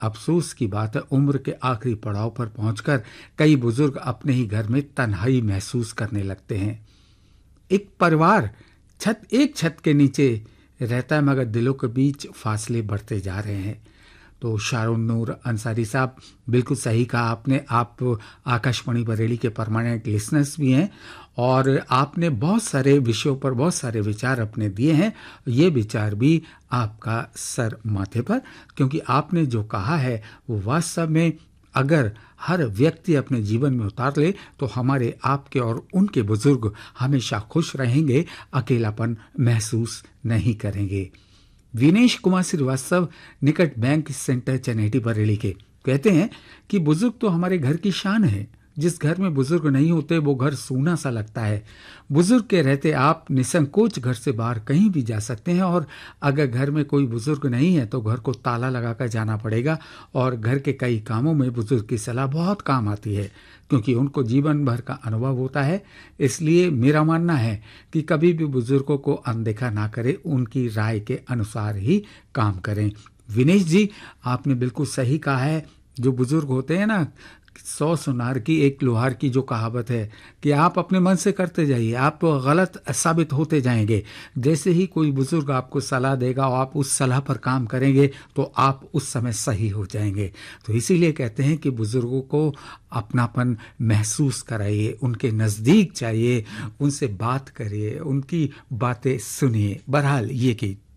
अफसोस की बात है, उम्र के आखिरी पड़ाव पर पहुंचकर कई बुजुर्ग अपने ही घर में तन्हाई महसूस करने लगते हैं। एक परिवार एक छत के नीचे रहता है, मगर दिलों के बीच फासले बढ़ते जा रहे हैं। तो शारून नूर अंसारी साहब, बिल्कुल सही कहा आपने। आप आकाशवाणी बरेली के परमानेंट लिसनर्स भी हैं और आपने बहुत सारे विषयों पर बहुत सारे विचार अपने दिए हैं। ये विचार भी आपका सर माथे पर, क्योंकि आपने जो कहा है वो वास्तव में अगर हर व्यक्ति अपने जीवन में उतार ले तो हमारे, आपके और उनके बुजुर्ग हमेशा खुश रहेंगे, अकेलापन महसूस नहीं करेंगे। विनेश कुमार श्रीवास्तव, निकट बैंक सेंटर, चनेटी बरेली के, कहते हैं कि बुजुर्ग तो हमारे घर की शान है। जिस घर में बुजुर्ग नहीं होते वो घर सूना सा लगता है। बुजुर्ग के रहते आप निसंकोच घर से बाहर कहीं भी जा सकते हैं, और अगर घर में कोई बुजुर्ग नहीं है तो घर को ताला लगाकर जाना पड़ेगा। और घर के कई कामों में बुजुर्ग की सलाह बहुत काम आती है, क्योंकि उनको जीवन भर का अनुभव होता है। इसलिए मेरा मानना है कि कभी भी बुजुर्गों को अनदेखा ना करें, उनकी राय के अनुसार ही काम करें। विनेश जी, आपने बिल्कुल सही कहा है। जो बुजुर्ग होते हैं ना, 100 सुनार की एक लोहार की जो कहावत है कि आप अपने मन से करते जाइए, आप गलत साबित होते जाएंगे। जैसे ही कोई बुजुर्ग आपको सलाह देगा और आप उस सलाह पर काम करेंगे तो आप उस समय सही हो जाएंगे। तो इसीलिए कहते हैं कि बुजुर्गों को अपनापन महसूस कराइए, उनके नज़दीक जाइए, उनसे बात करिए, उनकी बातें सुनिए। बहरहाल ये कि